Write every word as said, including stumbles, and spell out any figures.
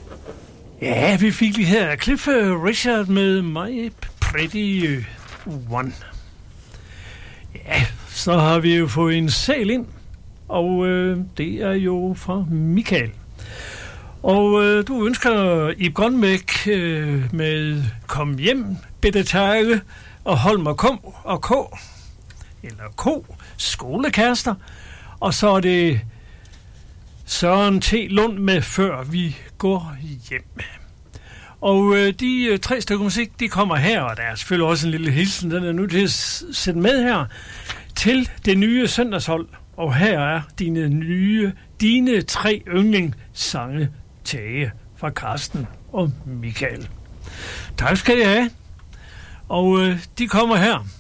Ja, vi fik lige her Cliff Richard med My Pretty One. Ja, så har vi jo fået en sæl ind, og øh, det er jo fra Michael. Og øh, du ønsker Ib Grønbæk øh, med Kom hjem, Bette Tage og Holm og Kom og K, eller K, skolekærester. Og så er det Søren T. Lund med Før vi går hjem. Og øh, de øh, tre stykker musik, de kommer her, og der er selvfølgelig også en lille hilsen, den er nu til at sætte med her, til det nye søndagshold. Og her er dine nye, dine tre yndlingssange, Tage fra Karsten og Michael. Tak skal I have. Og øh, de kommer her.